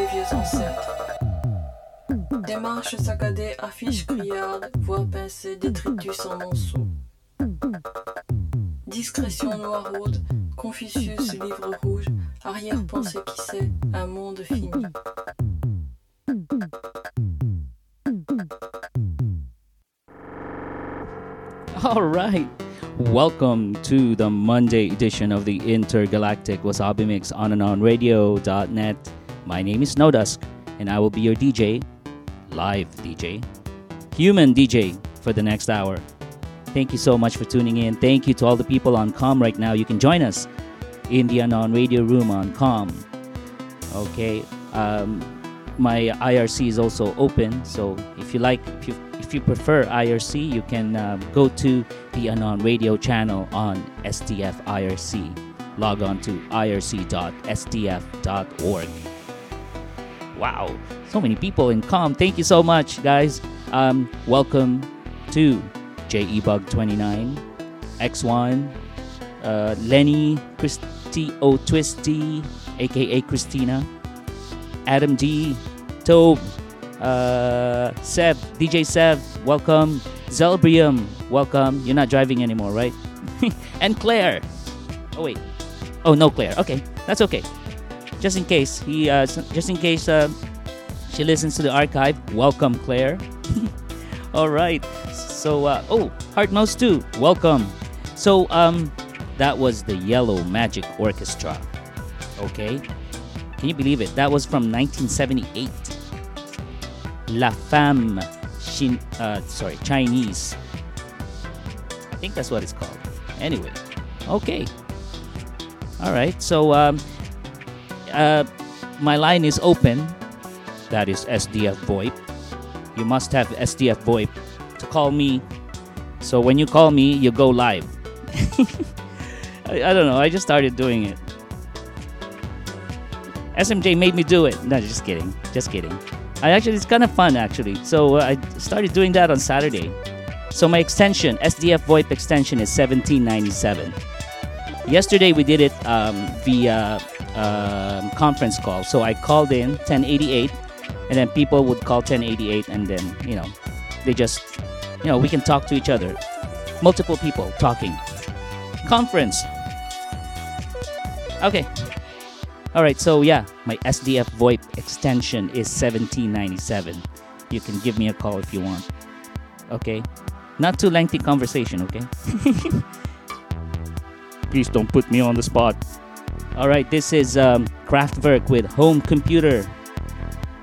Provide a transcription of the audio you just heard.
vieux ancêtres. Démarches saccadées, affiches criardes, voix pincées, détritus en monceau. Discrétion noiraude, Confucius, livre rouge, arrière-pensée qui sait, un monde fini. All right. Welcome to the Monday edition of the Intergalactic Wasabi Mix on and on radio.net. My name is Snowdusk, and I will be your DJ, live DJ, human DJ for the next hour. Thank you so much for tuning in. Thank you to all the people on COM right now. You can join us in the Anon Radio Room on COM. Okay. My IRC is also open, so if you prefer IRC, you can go to the Anon Radio channel on STF IRC. Log on to irc.stf.org. Wow, so many people in COM. Thank you so much, guys. Welcome to JEBug29, X1, Lenny, Christy O Twisty, aka Christina, Adam D, Tobe, Sev, DJ Sev, welcome. Zelbrium, welcome. You're not driving anymore, right? And Claire. Oh wait. Oh no, Claire. Okay, that's okay. Just in case she listens to the archive. Welcome, Claire. All right. So Heart Mouse 2, welcome. So that was the Yellow Magic Orchestra. Okay. Can you believe it? That was from 1978. La Femme Chinese. I think that's what it's called. Anyway, okay. All right. So my line is open. That is SDF VoIP. You must have SDF VoIP to call me. So when you call me, you go live. I don't know. I just started doing it. SMJ made me do it. No, just kidding. Just kidding. It's kind of fun actually. So I started doing that on Saturday. So my extension, SDF VoIP extension, is 1797. Yesterday we did it via conference call. So I called in 1088, and then people would call 1088, and then they just we can talk to each other. Multiple people talking. Conference. Okay. All right, so yeah, my SDF VoIP extension is 1797. You can give me a call if you want. Okay? Not too lengthy conversation, okay? Please don't put me on the spot. All right, this is Kraftwerk with Home Computer.